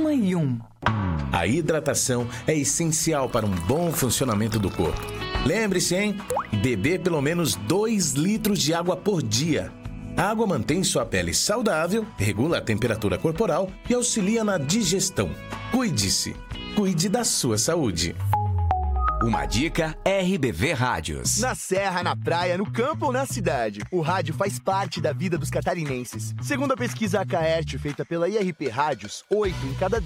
1 e 1. A hidratação é essencial para um bom funcionamento do corpo. Lembre-se, hein? Beber pelo menos 2 litros de água por dia. A água mantém sua pele saudável, regula a temperatura corporal e auxilia na digestão. Cuide-se. Cuide da sua saúde. Uma dica RBV Rádios. Na serra, na praia, no campo ou na cidade, o rádio faz parte da vida dos catarinenses. Segundo a pesquisa Acaerte feita pela IRP Rádios, 8 em cada